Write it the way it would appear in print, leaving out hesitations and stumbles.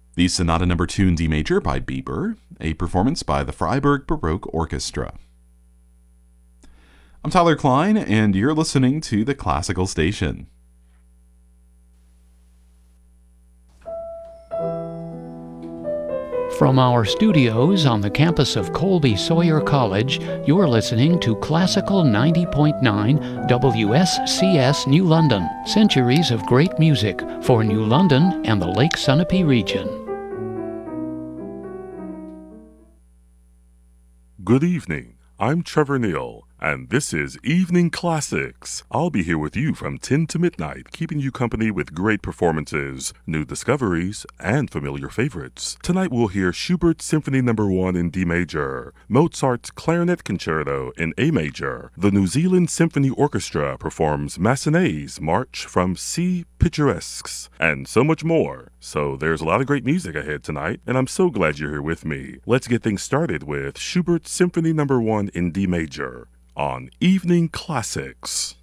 The Sonata No. 2 in D major by Bieber, a performance by the Freiburg Baroque Orchestra. I'm Tyler Klein, and you're listening to the Classical Station. From our studios on the campus of Colby Sawyer College, you're listening to Classical 90.9 WSCS New London. Centuries of great music for New London and the Lake Sunapee region. Good evening. I'm Trevor Neal, and this is Evening Classics. I'll be here with you from 10 to midnight, keeping you company with great performances, new discoveries, and familiar favorites. Tonight we'll hear Schubert's Symphony No. 1 in D major, Mozart's Clarinet Concerto in A major. The New Zealand Symphony Orchestra performs Massenet's March from C. Picturesques, and so much more. So there's a lot of great music ahead tonight, and I'm so glad you're here with me. Let's get things started with Schubert's Symphony No. 1 in D major on Evening Classics.